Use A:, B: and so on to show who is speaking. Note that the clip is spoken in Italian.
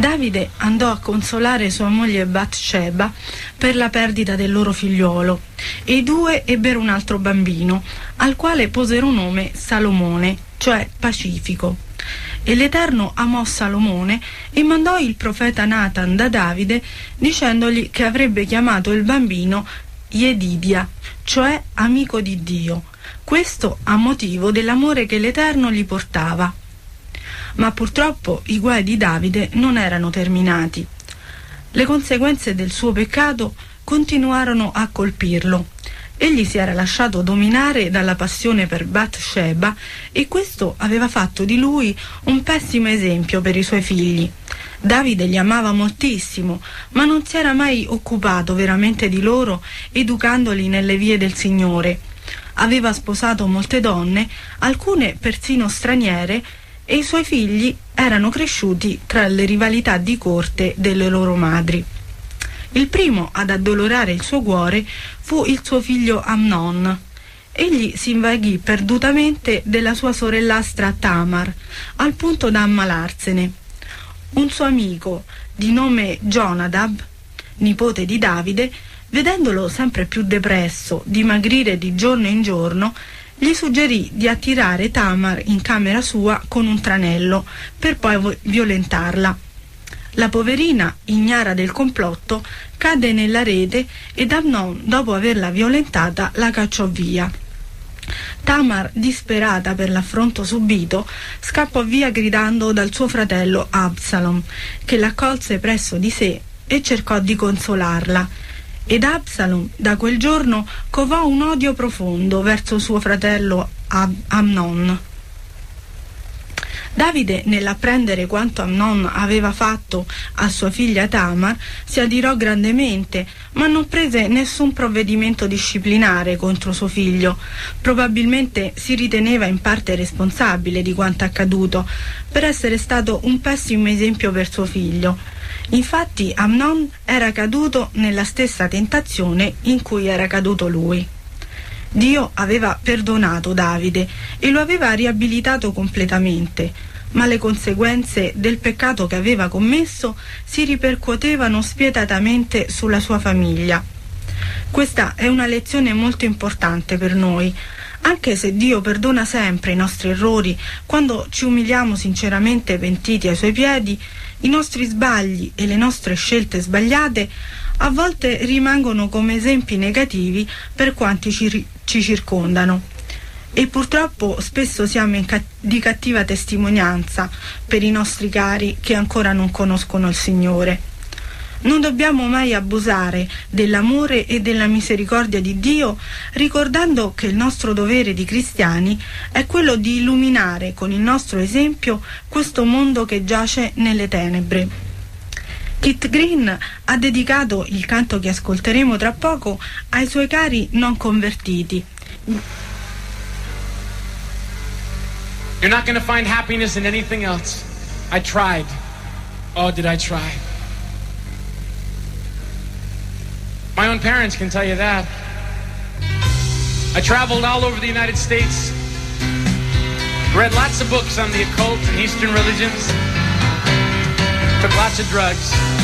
A: Davide andò a consolare sua moglie Batsheba per la perdita del loro figliuolo e i due ebbero un altro bambino, al quale posero nome Salomone, cioè Pacifico. E l'Eterno amò Salomone e mandò il profeta Natan da Davide dicendogli che avrebbe chiamato il bambino Yedidia, cioè amico di Dio, questo a motivo dell'amore che l'Eterno gli portava. Ma purtroppo i guai di Davide non erano terminati. Le conseguenze del suo peccato continuarono a colpirlo. Egli si era lasciato dominare dalla passione per Batsheba e questo aveva fatto di lui un pessimo esempio per i suoi figli. Davide li amava moltissimo, ma non si era mai occupato veramente di loro, educandoli nelle vie del Signore. Aveva sposato molte donne, alcune persino straniere, e i suoi figli erano cresciuti tra le rivalità di corte delle loro madri. Il primo ad addolorare il suo cuore fu il suo figlio Amnon. Egli si invaghì perdutamente della sua sorellastra Tamar, al punto da ammalarsene. Un suo amico, di nome Jonadab, nipote di Davide, vedendolo sempre più depresso, dimagrire di giorno in giorno, gli suggerì di attirare Tamar in camera sua con un tranello per poi violentarla. La poverina, ignara del complotto, cadde nella rete ed Amnon, dopo averla violentata, la cacciò via. Tamar, disperata per l'affronto subito, scappò via gridando dal suo fratello Absalom, che l'accolse presso di sé e cercò di consolarla. Ed Absalom da quel giorno covò un odio profondo verso suo fratello Amnon. Davide, nell'apprendere quanto Amnon aveva fatto a sua figlia Tamar, si adirò grandemente, ma non prese nessun provvedimento disciplinare contro suo figlio. Probabilmente si riteneva in parte responsabile di quanto accaduto, per essere stato un pessimo esempio per suo figlio. Infatti Amnon era caduto nella stessa tentazione in cui era caduto lui. Dio aveva perdonato Davide e lo aveva riabilitato completamente, ma le conseguenze del peccato che aveva commesso si ripercuotevano spietatamente sulla sua famiglia. Questa è una lezione molto importante per noi. Anche se Dio perdona sempre i nostri errori, quando ci umiliamo sinceramente pentiti ai suoi piedi, i nostri sbagli e le nostre scelte sbagliate a volte rimangono come esempi negativi per quanti ci circondano. E purtroppo spesso siamo di cattiva testimonianza per i nostri cari che ancora non conoscono il Signore. Non dobbiamo mai abusare dell'amore e della misericordia di Dio, ricordando che il nostro dovere di cristiani è quello di illuminare con il nostro esempio questo mondo che giace nelle tenebre. Kit Green ha dedicato il canto che ascolteremo tra poco ai suoi cari non convertiti.
B: You're not going to find happiness in anything else. I tried. Oh, did I try? My own parents can tell you that. I traveled all over the United States, read lots of books on the occult and Eastern religions, took lots of drugs.